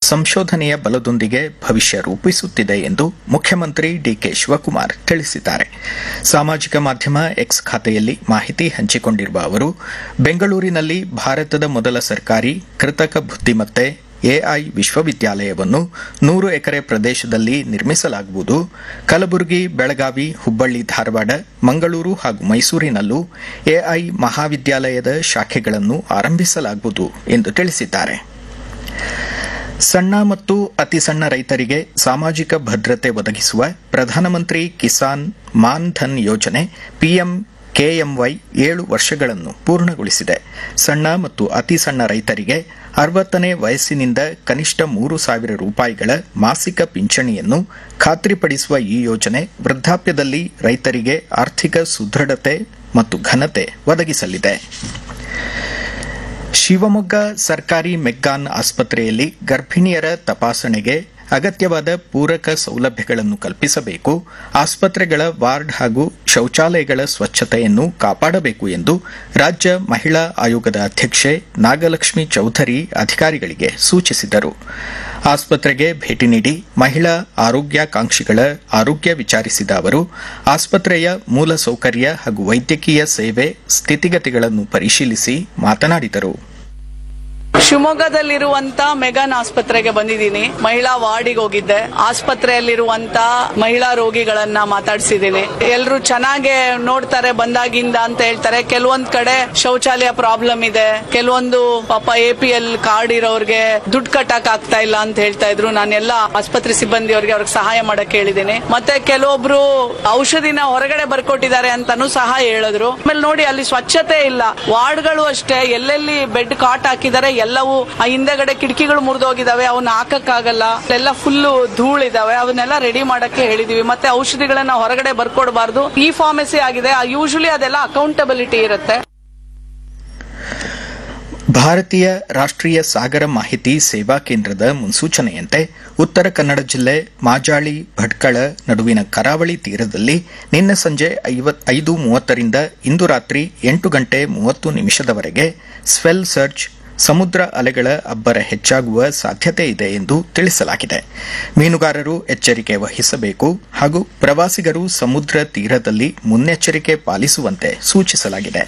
ಸಂಶೋಧನೆಯ ಬಲದೊಂದಿಗೆ ಭವಿಷ್ಯ ರೂಪಿಸುತ್ತಿದೆ ಎಂದು ಮುಖ್ಯಮಂತ್ರಿ ಡಿಕೆ ಶಿವಕುಮಾರ್ ತಿಳಿಸಿದ್ದಾರೆ. ಸಾಮಾಜಿಕ ಮಾಧ್ಯಮ ಎಕ್ಸ್ ಖಾತೆಯಲ್ಲಿ ಮಾಹಿತಿ ಹಂಚಿಕೊಂಡಿರುವ ಅವರು, ಬೆಂಗಳೂರಿನಲ್ಲಿ ಭಾರತದ ಮೊದಲ ಸರ್ಕಾರಿ ಕೃತಕ ಬುದ್ದಿಮತ್ತೆ ಎಐ ವಿಶ್ವವಿದ್ಯಾಲಯವನ್ನು 100 ಎಕರೆ ಪ್ರದೇಶದಲ್ಲಿ ನಿರ್ಮಿಸಲಾಗುವುದು. ಕಲಬುರಗಿ, ಬೆಳಗಾವಿ, ಹುಬ್ಬಳ್ಳಿ, ಧಾರವಾಡ, ಮಂಗಳೂರು ಹಾಗೂ ಮೈಸೂರಿನಲ್ಲೂ ಎಐ ಮಹಾವಿದ್ಯಾಲಯದ ಶಾಖೆಗಳನ್ನು ಆರಂಭಿಸಲಾಗುವುದು ಎಂದು ತಿಳಿಸಿದ್ದಾರೆ. ಸಣ್ಣ ಮತ್ತು ಅತಿ ಸಣ್ಣ ರೈತರಿಗೆ ಸಾಮಾಜಿಕ ಭದ್ರತೆ ಒದಗಿಸುವ ಪ್ರಧಾನಮಂತ್ರಿ ಕಿಸಾನ್ ಮಾನ್ ಧನ್ ಯೋಜನೆ ಪಿಎಂ ಕೆಎಂವೈ 7 ವರ್ಷಗಳನ್ನು ಪೂರ್ಣಗೊಳಿಸಿದೆ. ಸಣ್ಣ ಮತ್ತು ಅತಿ ಸಣ್ಣ ರೈತರಿಗೆ 60ನೇ ವಯಸ್ಸಿನಿಂದ ಕನಿಷ್ಠ 3,000 ರೂಪಾಯಿಗಳ ಮಾಸಿಕ ಪಿಂಚಣಿಯನ್ನು ಖಾತ್ರಿಪಡಿಸುವ ಈ ಯೋಜನೆ ವೃದ್ಧಾಪ್ಯದಲ್ಲಿ ರೈತರಿಗೆ ಆರ್ಥಿಕ ಸುದೃಢತೆ ಮತ್ತು ಘನತೆ ಒದಗಿಸಲಿದೆ. ಶಿವಮೊಗ್ಗ ಸರ್ಕಾರಿ ಮೆಗ್ಗಾನ್ ಆಸ್ಪತ್ರೆಯಲ್ಲಿ ಗರ್ಭಿಣಿಯರ ತಪಾಸಣೆಗೆ ಅಗತ್ಯವಾದ ಪೂರಕ ಸೌಲಭ್ಯಗಳನ್ನು ಕಲ್ಪಿಸಬೇಕು. ಆಸ್ಪತ್ರೆಗಳ ವಾರ್ಡ್ ಹಾಗೂ ಶೌಚಾಲಯಗಳ ಸ್ವಚ್ಛತೆಯನ್ನು ಕಾಪಾಡಬೇಕು ಎಂದು ರಾಜ್ಯ ಮಹಿಳಾ ಆಯೋಗದ ಅಧ್ಯಕ್ಷೆ ನಾಗಲಕ್ಷ್ಮಿ ಚೌಧರಿ ಅಧಿಕಾರಿಗಳಿಗೆ ಸೂಚಿಸಿದರು. ಆಸ್ಪತ್ರೆಗೆ ಭೇಟಿ ನೀಡಿ ಮಹಿಳಾ ಆರೋಗ್ಯಾಕಾಂಕ್ಷಿಗಳ ಆರೋಗ್ಯ ವಿಚಾರಿಸಿದ ಅವರು, ಆಸ್ಪತ್ರೆಯ ಮೂಲಸೌಕರ್ಯ ಹಾಗೂ ವೈದ್ಯಕೀಯ ಸೇವೆ ಸ್ಥಿತಿಗತಿಗಳನ್ನು ಪರಿಶೀಲಿಸಿ ಮಾತನಾಡಿದರು. ಶಿವಮೊಗ್ಗದಲ್ಲಿರುವಂತ ಮೆಗಾನ್ ಆಸ್ಪತ್ರೆಗೆ ಬಂದಿದ್ದೀನಿ. ಮಹಿಳಾ ವಾರ್ಡಿಗೆ ಹೋಗಿದ್ದೆ. ಆಸ್ಪತ್ರೆಯಲ್ಲಿರುವಂತ ಮಹಿಳಾ ರೋಗಿಗಳನ್ನ ಮಾತಾಡಿಸಿದ್ದೀನಿ. ಎಲ್ಲರೂ ಚೆನ್ನಾಗಿ ನೋಡ್ತಾರೆ ಬಂದಾಗಿಂದ ಅಂತ ಹೇಳ್ತಾರೆ. ಕೆಲವೊಂದ್ ಕಡೆ ಶೌಚಾಲಯ ಪ್ರಾಬ್ಲಮ್ ಇದೆ, ಕೆಲವೊಂದು ಪಾಪ APL ಕಾರ್ಡ್ ಇರೋರ್ಗೆ ದುಡ್ಡು ಕಟ್ಟಕ್ ಆಗ್ತಾ ಇಲ್ಲ ಅಂತ ಹೇಳ್ತಾ ಇದ್ರು. ನಾನೆಲ್ಲ ಆಸ್ಪತ್ರೆ ಸಿಬ್ಬಂದಿಯವರಿಗೆ ಅವ್ರಿಗೆ ಸಹಾಯ ಮಾಡಕ್ ಹೇಳಿದ್ದೀನಿ. ಮತ್ತೆ ಕೆಲವೊಬ್ರು ಔಷಧಿನ ಹೊರಗಡೆ ಬರ್ಕೊಟ್ಟಿದ್ದಾರೆ ಅಂತಾನು ಸಹ ಹೇಳಿದ್ರು. ಆಮೇಲೆ ನೋಡಿ, ಅಲ್ಲಿ ಸ್ವಚ್ಛತೆ ಇಲ್ಲ. ವಾರ್ಡ್ಗಳು ಅಷ್ಟೇ, ಎಲ್ಲೆಲ್ಲಿ ಬೆಡ್ ಕಾಟ್ ಹಾಕಿದ್ದಾರೆ ಎಲ್ಲವೂ ಆ ಹಿಂದೆಗಡೆ ಕಿಟಕಿಗಳು ಮುರಿದೋಗಿದಾವೆ, ಅವನ್ನ ಹಾಕಕ್ಕಾಗಲ್ಲ. ಎಲ್ಲ ಫುಲ್ ಧೂಳಿದಾವೆ. ಅವನ್ನೆಲ್ಲ ರೆಡಿ ಮಾಡಕ್ಕೆ ಹೇಳಿದೀವಿ. ಮತ್ತೆ ಔಷಧಿಗಳನ್ನ ಹೊರಗಡೆ ಬರ್ಕೊಡಬಾರ್ದು. ಈ ಫಾರ್ಮಸಿ ಆಗಿದೆ. ಯೂಶಲಿ ಅದೆಲ್ಲ ಅಕೌಂಟಬಿಲಿಟಿ ಇರುತ್ತೆ. ಭಾರತೀಯ ರಾಷ್ಟ್ರೀಯ ಸಾಗರ ಮಾಹಿತಿ ಸೇವಾ ಕೇಂದ್ರದ ಮುನ್ಸೂಚನೆಯಂತೆ ಉತ್ತರ ಕನ್ನಡ ಜಿಲ್ಲೆ ಮಾಜಾಳಿ ಭಟ್ಕಳ ನಡುವಿನ ಕರಾವಳಿ ತೀರದಲ್ಲಿ ನಿನ್ನೆ ಸಂಜೆ 5:30ರಿಂದ ಇಂದು ರಾತ್ರಿ 8:30 ಸ್ವೆಲ್ ಸರ್ಜ್ ಸಮುದ್ರ ಅಲೆಗಳ ಅಬ್ಬರ ಹೆಚ್ಚಾಗುವ ಸಾಧ್ಯತೆ ಇದೆ ಎಂದು ತಿಳಿಸಲಾಗಿದೆ. ಮೀನುಗಾರರು ಎಚ್ಚರಿಕೆ ವಹಿಸಬೇಕು ಹಾಗೂ ಪ್ರವಾಸಿಗರು ಸಮುದ್ರ ತೀರದಲ್ಲಿ ಮುನ್ನೆಚ್ಚರಿಕೆ ಪಾಲಿಸುವಂತೆ ಸೂಚಿಸಲಾಗಿದೆ.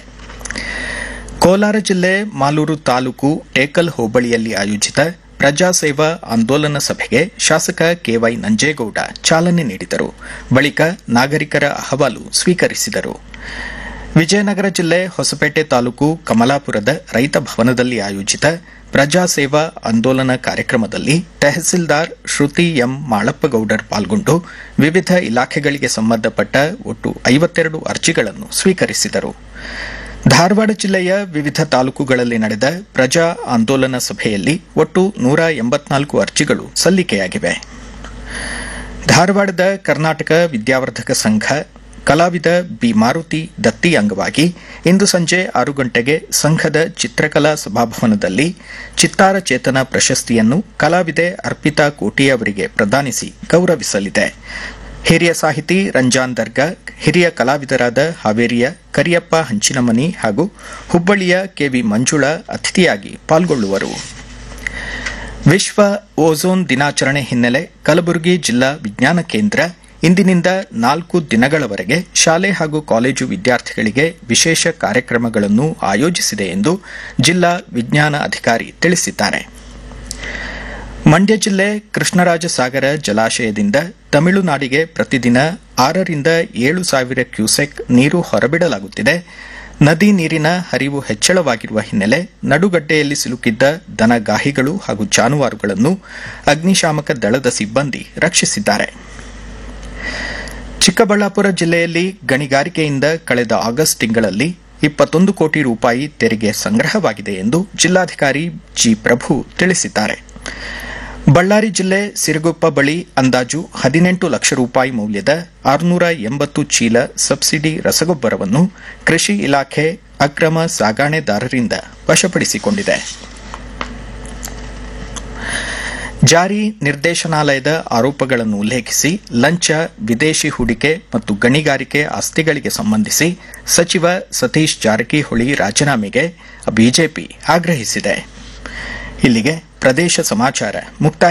ಕೋಲಾರ ಜಿಲ್ಲೆ ಮಾಲೂರು ತಾಲೂಕು ಟೇಕಲ್ ಹೋಬಳಿಯಲ್ಲಿ ಆಯೋಜಿತ ಪ್ರಜಾಸೇವಾ ಆಂದೋಲನ ಸಭೆಗೆ ಶಾಸಕ ಕೆವೈ ನಂಜೇಗೌಡ ಚಾಲನೆ ನೀಡಿದರು. ಬಳಿಕ ನಾಗರಿಕರ ಅಹವಾಲು ಸ್ವೀಕರಿಸಿದರು. ವಿಜಯನಗರ ಜಿಲ್ಲೆ ಹೊಸಪೇಟೆ ತಾಲೂಕು ಕಮಲಾಪುರದ ರೈತ ಭವನದಲ್ಲಿ ಆಯೋಜಿತ ಪ್ರಜಾಸೇವಾ ಆಂದೋಲನ ಕಾರ್ಯಕ್ರಮದಲ್ಲಿ ತಹಸೀಲ್ದಾರ್ ಶ್ರುತಿ ಎಂ ಮಾಳಪ್ಪಗೌಡರ್ ಪಾಲ್ಗೊಂಡು ವಿವಿಧ ಇಲಾಖೆಗಳಿಗೆ ಸಂಬಂಧಪಟ್ಟ ಒಟ್ಟು 52 ಅರ್ಜಿಗಳನ್ನು ಸ್ವೀಕರಿಸಿದರು. ಧಾರವಾಡ ಜಿಲ್ಲೆಯ ವಿವಿಧ ತಾಲೂಕುಗಳಲ್ಲಿ ನಡೆದ ಪ್ರಜಾ ಆಂದೋಲನ ಸಭೆಯಲ್ಲಿ ಒಟ್ಟು 184 ಅರ್ಜಿಗಳು ಸಲ್ಲಿಕೆಯಾಗಿವೆ. ಧಾರವಾಡದ ಕರ್ನಾಟಕ ವಿದ್ಯಾವರ್ಧಕ ಸಂಘ ಕಲಾವಿದ ಬಿ ಮಾರುತಿ ದತ್ತಿ ಅಂಗವಾಗಿ ಇಂದು ಸಂಜೆ 6 ಗಂಟೆಗೆ ಸಂಘದ ಚಿತ್ರಕಲಾ ಸಭಾಭವನದಲ್ಲಿ ಚಿತ್ತಾರ ಚೇತನ ಪ್ರಶಸ್ತಿಯನ್ನು ಕಲಾವಿದೆ ಅರ್ಪಿತಾ ಕೋಟಿ ಅವರಿಗೆ ಪ್ರದಾನಿಸಿ ಗೌರವಿಸಲಿದೆ. ಹಿರಿಯ ಸಾಹಿತಿ ರಂಜಾನ್ ದರ್ಗಾ, ಹಿರಿಯ ಕಲಾವಿದರಾದ ಹಾವೇರಿಯ ಕರಿಯಪ್ಪ ಹಂಚಿನಮನಿ ಹಾಗೂ ಹುಬ್ಬಳ್ಳಿಯ ಕೆವಿ ಮಂಜುಳಾ ಅತಿಥಿಯಾಗಿ ಪಾಲ್ಗೊಳ್ಳುವರು. ವಿಶ್ವ ಓಝೋನ್ ದಿನಾಚರಣೆ ಹಿನ್ನೆಲೆ ಕಲಬುರಗಿ ಜಿಲ್ಲಾ ವಿಜ್ಞಾನ ಕೇಂದ್ರ ಇಂದಿನಿಂದ 4 ದಿನಗಳವರೆಗೆ ಶಾಲೆ ಹಾಗೂ ಕಾಲೇಜು ವಿದ್ಯಾರ್ಥಿಗಳಿಗೆ ವಿಶೇಷ ಕಾರ್ಯಕ್ರಮಗಳನ್ನು ಆಯೋಜಿಸಿದೆ ಎಂದು ಜಿಲ್ಲಾ ವಿಜ್ಞಾನ ಅಧಿಕಾರಿ ತಿಳಿಸಿದ್ದಾರೆ. ಮಂಡ್ಯ ಜಿಲ್ಲೆ ಕೃಷ್ಣರಾಜಸಾಗರ ಜಲಾಶಯದಿಂದ ತಮಿಳುನಾಡಿಗೆ ಪ್ರತಿದಿನ 6ರಿಂದ 7 ಸಾವಿರ ಕ್ಯೂಸೆಕ್ ನೀರು ಹೊರಬಿಡಲಾಗುತ್ತಿದೆ. ನದಿ ನೀರಿನ ಹರಿವು ಹೆಚ್ಚಳವಾಗಿರುವ ಹಿನ್ನೆಲೆ ನಡುಗಡ್ಡೆಯಲ್ಲಿ ಸಿಲುಕಿದ್ದ ದನಗಾಹಿಗಳು ಹಾಗೂ ಜಾನುವಾರುಗಳನ್ನು ಅಗ್ನಿಶಾಮಕ ದಳದ ಸಿಬ್ಬಂದಿ ರಕ್ಷಿಸಿದ್ದಾರೆ. ಚಿಕ್ಕಬಳ್ಳಾಪುರ ಜಿಲ್ಲೆಯಲ್ಲಿ ಗಣಿಗಾರಿಕೆಯಿಂದ ಕಳೆದ ಆಗಸ್ಟ್ ತಿಂಗಳಲ್ಲಿ 21 ಕೋಟಿ ರೂಪಾಯಿ ತೆರಿಗೆ ಸಂಗ್ರಹವಾಗಿದೆ ಎಂದು ಜಿಲ್ಲಾಧಿಕಾರಿ ಜಿ ಪ್ರಭು ತಿಳಿಸಿದ್ದಾರೆ. ಬಳ್ಳಾರಿ ಜಿಲ್ಲೆ ಸಿರುಗುಪ್ಪ ಬಳಿ ಅಂದಾಜು 18 ಲಕ್ಷ ರೂಪಾಯಿ ಮೌಲ್ಯದ 680 ಚೀಲ ಸಬ್ಸಿಡಿ ರಸಗೊಬ್ಬರವನ್ನು ಕೃಷಿ ಇಲಾಖೆ ಅಕ್ರಮ ಸಾಗಾಣೆದಾರರಿಂದ ವಶಪಡಿಸಿಕೊಂಡಿದೆ. ಜಾರಿ ನಿರ್ದೇಶನಾಲಯದ ಆರೋಪಗಳನ್ನು ಉಲ್ಲೇಖಿಸಿ ಲಂಚ, ವಿದೇಶಿ ಹೂಡಿಕೆ ಮತ್ತು ಗಣಿಗಾರಿಕೆ ಆಸ್ತಿಗಳಿಗೆ ಸಂಬಂಧಿಸಿ ಸಚಿವ ಸತೀಶ್ ಜಾರಕಿಹೊಳಿ ರಾಜೀನಾಮೆಗೆ ಬಿಜೆಪಿ ಆಗ್ರಹಿಸಿದೆ. ಇಲ್ಲಿಗೆ ಪ್ರದೇಶ ಸಮಾಚಾರ ಮುಕ್ತಾಯ.